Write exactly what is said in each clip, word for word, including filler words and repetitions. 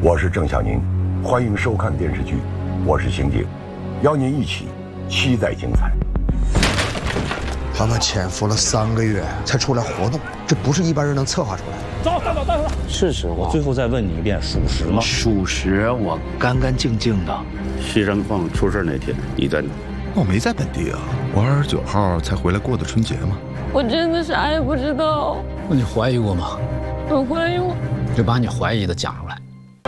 我是郑晓宁，欢迎收看电视剧《我是刑警》，邀您一起期待精彩。 他们潜伏了三个月才出来活动，这不是一般人能策划出来的。 走，带走，带走。事实，我最后再问你一遍，属实吗？ 属实，我干干净净的。 西山坊出事那天，你在哪？ 我没在本地啊，我二十九号才回来过的春节嘛。 我真的啥也不知道。 那你怀疑过吗？ 我怀疑我。 就把你怀疑的讲出来。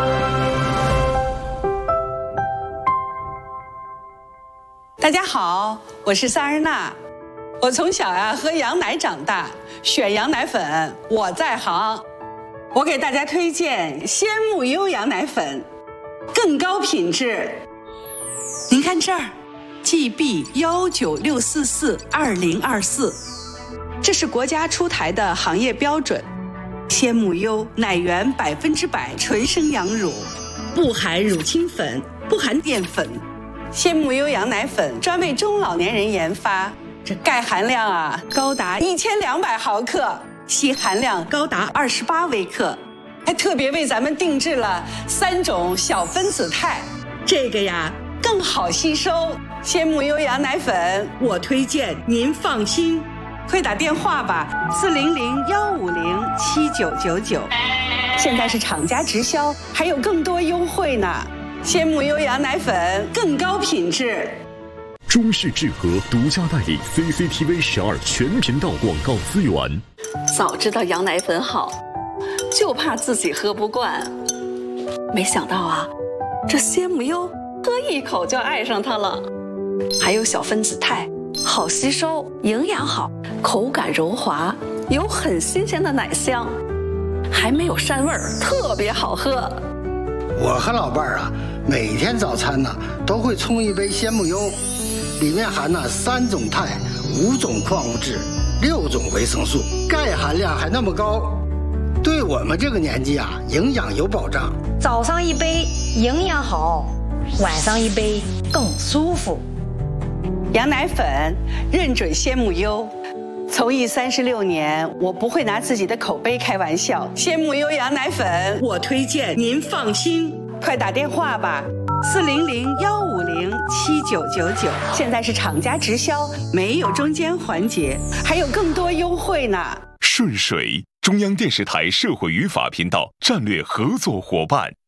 大家好，我是萨日娜。我从小呀喝羊奶长大，选羊奶粉我在行。我给大家推荐鲜木优羊奶粉，更高品质。您看这儿 ，G B 幺九六四四二零二四，这是国家出台的行业标准。鲜木优奶源百分之百纯生羊乳，不含乳清粉，不含淀粉。鲜木优羊奶粉专为中老年人研发，这钙含量啊高达一千两百毫克，硒含量高达二十八微克，还特别为咱们定制了三种小分子肽，这个呀更好吸收。鲜木优羊奶粉，我推荐您放心，快打电话吧，四零零幺五零七九九九，现在是厂家直销，还有更多优惠呢。鲜木优羊奶粉更高品质。 中视智和独家代理 C C T V 十二全频道广告资源。 早知道羊奶粉好，就怕自己喝不惯。没想到啊，这鲜木优喝一口就爱上它了。还有小分子肽，好吸收，营养好，口感柔滑，有很新鲜的奶香，还没有膻味儿，特别好喝。 我和老伴儿啊，每天早餐呢都会冲一杯鲜木优，里面含了三种肽、五种矿物质、六种维生素，钙含量还那么高，对我们这个年纪啊，营养有保障。 早上一杯营养好，晚上一杯更舒服。 羊奶粉认准鲜木优。从艺三十六年，我不会拿自己的口碑开玩笑。鲜木优羊奶粉，我推荐您放心，快打电话吧，四零零幺五零七九九九。现在是厂家直销，没有中间环节，还有更多优惠呢。 顺水，中央电视台社会与法频道战略合作伙伴。